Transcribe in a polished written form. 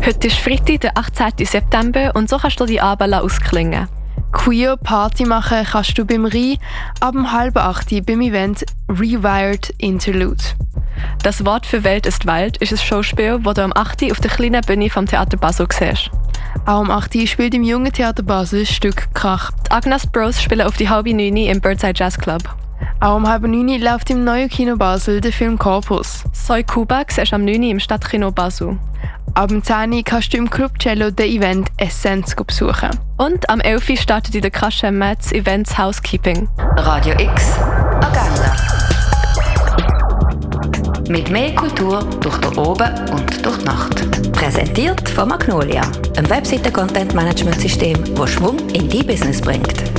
Heute ist Freitag, der 18. September und so kannst du die Abend ausklingen. Queer Party machen kannst du beim Rhein ab 7:30 beim Event Rewired Interlude. Das Wort für Welt ist Wald ist ein Schauspiel, das du am 8. auf der kleinen Bühne vom Theater Basel siehst. Auch am 8. spielt im Jungen Theater Basel das Stück Krach. Die Agnes Bros spielen auf die 8:30 im Birdside Jazz Club. Auch um 8:30 läuft im neuen Kino Basel der Film Corpus. Soy Kuba siehst du am 9 im Stadtkino Basel. Ab 10 kannst du im Club Cello den Event Essenz besuchen. Und am 11 startet in der Kasche Metz Events Housekeeping. Radio X Agenda. Mit mehr Kultur durch den Oben und durch die Nacht. Präsentiert von Magnolia, einem Webseiten-Content-Management-System, das Schwung in dein Business bringt.